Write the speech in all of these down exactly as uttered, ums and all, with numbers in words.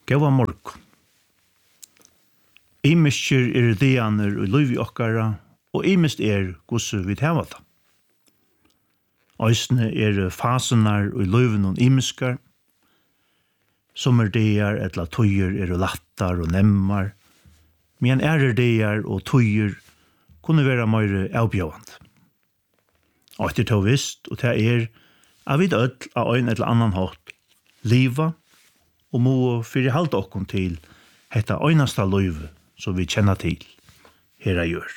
Gåa morgon. Imiskir er dianer og luivi okkara, og imist er gossu vi teva da. Øysne er fasenar og luivin imiskar, som er diar etla tøyer er lattar og nemmar, men er diar og tøyer kunne være meire avbjøvand. Og etter tog vist, og det er av vid ødel av ein eller annan hatt, liva, og må fyrir halda okkon til hetta einasta løyve som vi kjenner til, herra gjør.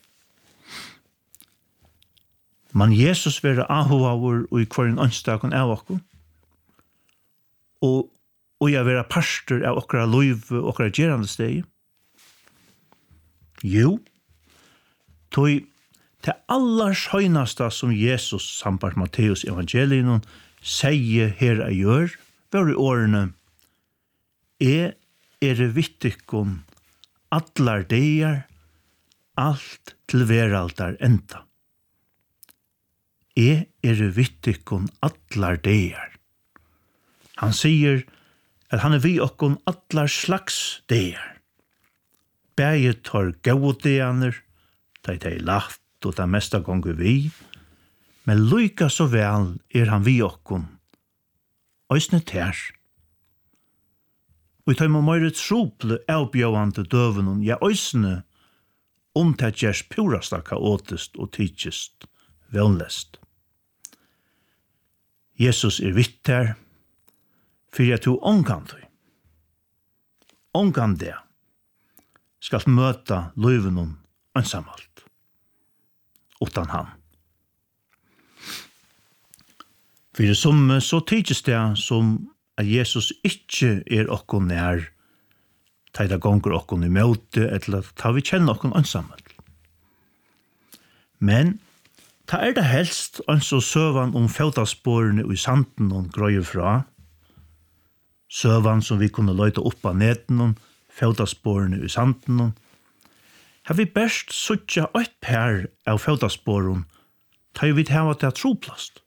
Man Jesus være ahovaur og i kvarin ønstaken av okkon, og, og jeg være parster av okkara løyve og okkara gerande steg. Jo, tog til allars høynasta som Jesus sambart Matteus evangelien sier herra gjør, var i årene «E er vittikon allar deir, alt til veraldar enda. E er vittikon allar deir». Han sier at han er vi okkon allar slags deir. Bæge tar gaudeaner, det er lagt og det mesta gonger vi, men lykka så vel er han vi okkon, òsne tær. Og tar må meire trople avbjøvande døvenen, ja òsne, om det gjørs purasta kaotist og tidkist vønlest. Jesus er vitt her, for jeg tog omkant du. Omkant det skal møta løyvenen ansamalt, utan han. For som så tidkist det som at Jesus ikke er okkon nær, teida gonger okkon i møte, eller ta vi kjenne okkon ansamalt. Men, ta er det helst anså søvan om faudasporene i sanden og grøyer fra, søvan som vi kunne løyta opp av neten og faudasporene i sanden og, har vi best suttja eit pær av faudasporene, ta vi hava til troplast.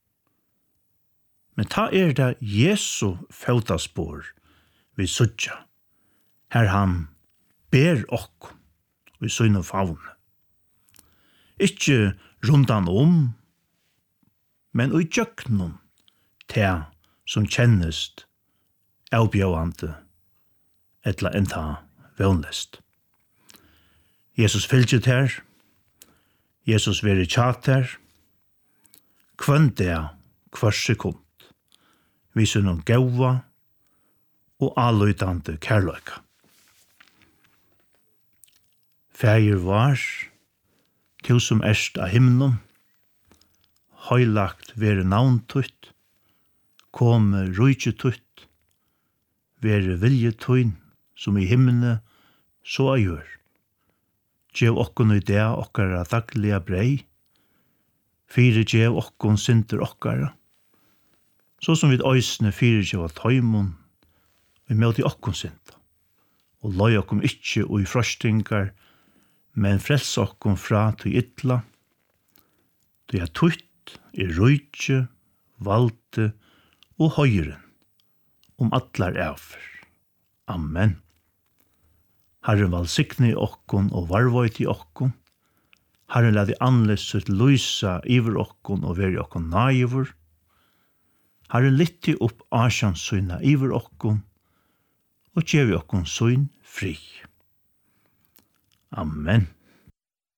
Men ta er det Jesu faudaspor vi suttja, her han ber okkom i søgne favne. Ikke rundan om, men i tjøknum til som kjennest avbjøvande etla enta vønlest. Jesus fylgjet her, Jesus veri tjat her, kvøntea hver sekund, viser noen gaua og alløytande kærløyka. Fægir var, til som erst av himnum, høylagt vere navntutt, kome rujtjututt, vere viljetøyn, som i himne, så a gjør. Gjev okkon i det okkara dagliga brei, fire gjev okkon synder okkara, så som vi øysene fire gjev av tøymon, vi møte okkon synda, og løy okkom ikkje og i frostingar, men frels okkom fra til ytla, du er tutt, er rujtje, valde og høyren, om atlar efer. Amen. Herren valsikne i okkon og varvøyt i okkon. Herren lade anlesset lysa iver okkon og veri okkon naivur. Herren litti opp asjansyna iver okkon og gjevi okkon syn fri. Amen.